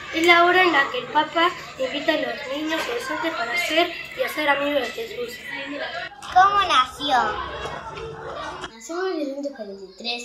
Es la hora en la que el Papa invita a los niños y adolescentes para ser y hacer amigos de Jesús. ¿Cómo nació? Nació en 1943